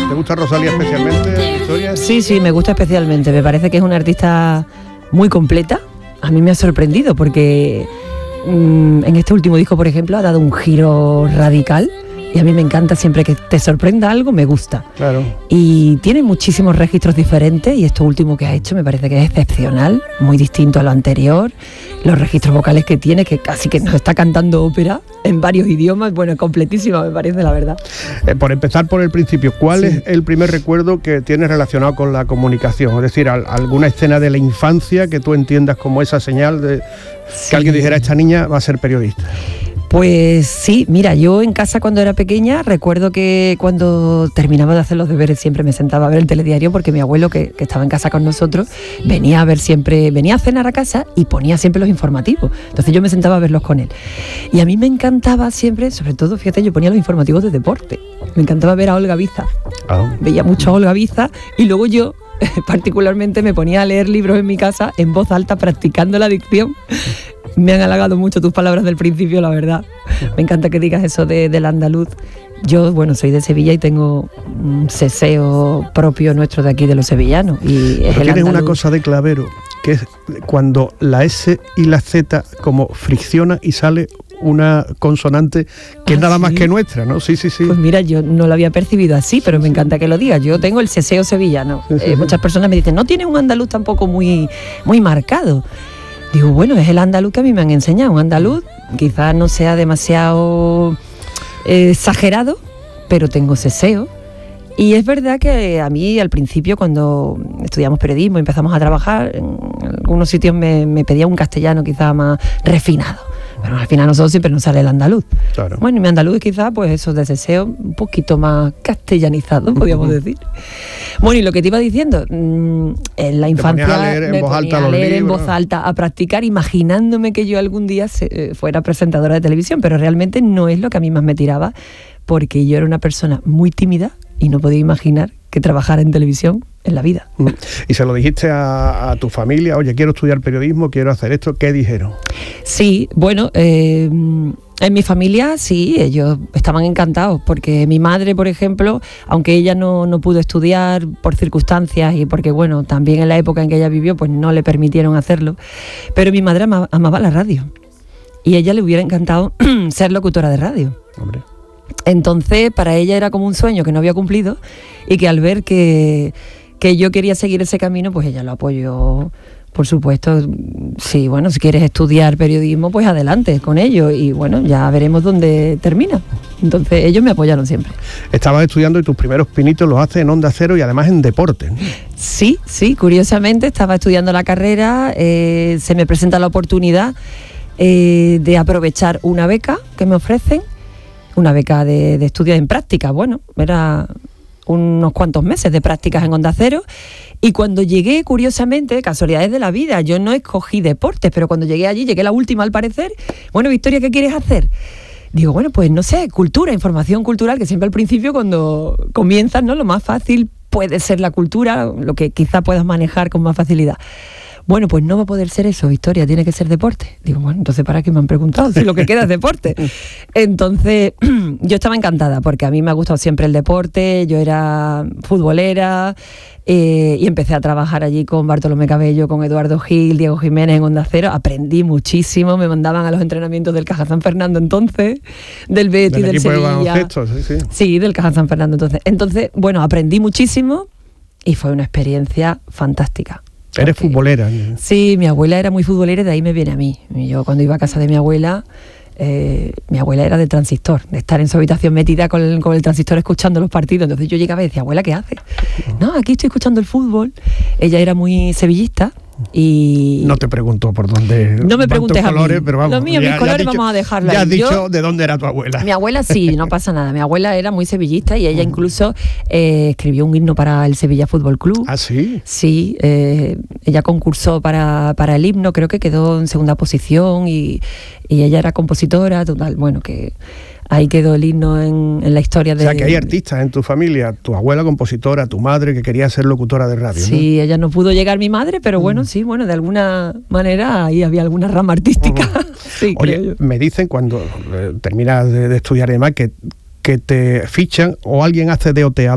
¿Te gusta Rosalía especialmente, Victoria? Sí, me gusta especialmente. Me parece que es una artista muy completa. A mí me ha sorprendido porque en este último disco, por ejemplo, ha dado un giro radical. Y a mí me encanta, siempre que te sorprenda algo, me gusta. Claro. Y tiene muchísimos registros diferentes y esto último que ha hecho me parece que es excepcional, muy distinto a lo anterior. Los registros vocales que tiene, que casi que nos está cantando ópera en varios idiomas, bueno, es completísima, me parece, la verdad. Por empezar por el principio, ¿cuál es el primer recuerdo que tienes relacionado con la comunicación? Es decir, alguna escena de la infancia que tú entiendas como esa señal de que alguien dijera, esta niña va a ser periodista. Pues sí, mira, yo en casa cuando era pequeña recuerdo que cuando terminaba de hacer los deberes siempre me sentaba a ver el telediario porque mi abuelo, que estaba en casa con nosotros, venía a cenar a casa y ponía siempre los informativos. Entonces yo me sentaba a verlos con él. Y a mí me encantaba siempre, sobre todo, fíjate, yo ponía los informativos de deporte. Me encantaba ver a Olga Biza. Veía mucho a Olga Biza y luego yo particularmente me ponía a leer libros en mi casa en voz alta practicando la dicción. Me han halagado mucho tus palabras del principio, la verdad. Me encanta que digas eso del andaluz. Yo, bueno, soy de Sevilla y tengo un seseo propio nuestro de aquí de los sevillanos. Y es tienes una cosa de clavero, que es cuando la S y la Z como fricciona y sale una consonante que es nada más que nuestra, ¿no? Sí. Pues mira, yo no lo había percibido así, pero me encanta que lo digas. Yo tengo el seseo sevillano. Muchas personas me dicen, no tienes un andaluz tampoco muy marcado. Digo, bueno, es el andaluz que a mí me han enseñado. Un andaluz quizás no sea demasiado exagerado, pero tengo seseo. Y es verdad que a mí al principio, cuando estudiamos periodismo y empezamos a trabajar, en algunos sitios me pedía un castellano quizás más refinado. Pero al final a nosotros siempre nos sale el andaluz. Claro. Bueno, y mi andaluz quizás, pues eso de seseo, un poquito más castellanizado, podríamos decir. Bueno, y lo que te iba diciendo, en la infancia me ponía a leer en voz alta, a practicar, imaginándome que yo algún día fuera presentadora de televisión, pero realmente no es lo que a mí más me tiraba, porque yo era una persona muy tímida y no podía imaginar que trabajara en televisión en la vida. ¿Y se lo dijiste a tu familia? Oye, quiero estudiar periodismo, quiero hacer esto. ¿Qué dijeron? Sí, bueno, en mi familia sí, ellos estaban encantados, porque mi madre, por ejemplo, aunque ella no pudo estudiar por circunstancias y porque, bueno, también en la época en que ella vivió, pues no le permitieron hacerlo, pero mi madre amaba la radio y a ella le hubiera encantado ser locutora de radio. Hombre. Entonces, para ella era como un sueño que no había cumplido y que al ver que yo quería seguir ese camino, pues ella lo apoyó, por supuesto. Sí, bueno, si quieres estudiar periodismo, pues adelante con ello y bueno, ya veremos dónde termina. Entonces, ellos me apoyaron siempre. Estabas estudiando y tus primeros pinitos los haces en Onda Cero y además en deporte, ¿no? Sí, curiosamente estaba estudiando la carrera, se me presenta la oportunidad de aprovechar una beca que me ofrecen. Una beca de estudio en prácticas, bueno, era unos cuantos meses de prácticas en Onda Cero y cuando llegué, curiosamente, casualidades de la vida, yo no escogí deportes, pero cuando llegué allí, llegué la última al parecer, bueno, Victoria, ¿qué quieres hacer? Digo, bueno, pues no sé, cultura, información cultural, que siempre al principio cuando comienzas, ¿no? Lo más fácil puede ser la cultura, lo que quizá puedas manejar con más facilidad. Bueno, pues no va a poder ser eso, Victoria, tiene que ser deporte. Digo, bueno, entonces ¿para qué me han preguntado si lo que queda es deporte? Entonces, yo estaba encantada porque a mí me ha gustado siempre el deporte, yo era futbolera y empecé a trabajar allí con Bartolomé Cabello, con Eduardo Gil, Diego Jiménez en Onda Cero, aprendí muchísimo, me mandaban a los entrenamientos del Caja San Fernando entonces, del Betis, del Sevilla. Sí, del Caja San Fernando entonces, bueno, aprendí muchísimo y fue una experiencia fantástica. ¿Eres futbolera? Sí, mi abuela era muy futbolera y de ahí me viene a mí. Yo cuando iba a casa de mi abuela era de transistor, de estar en su habitación metida con el transistor escuchando los partidos. Entonces yo llegaba y decía, abuela, ¿qué haces? No, aquí estoy escuchando el fútbol. Ella era muy sevillista. Y no te pregunto por dónde. No me preguntes a mí. Pero vamos, los míos, mis colores, vamos a dejarlo ahí. Ya has dicho de dónde era tu abuela. Mi abuela sí, no pasa nada. Mi abuela era muy sevillista y ella incluso escribió un himno para el Sevilla Fútbol Club. ¿Ah, sí? Sí, ella concursó para el himno, creo que quedó en segunda posición y ella era compositora, total, bueno, que ahí quedó el himno en la historia de... O sea, que hay artistas en tu familia, tu abuela compositora, tu madre que quería ser locutora de radio, sí, ¿no? Ella no pudo llegar, mi madre, pero bueno, sí, bueno, de alguna manera ahí había alguna rama artística. Sí, oye, me dicen cuando terminas de estudiar y demás que te fichan o alguien hace de OT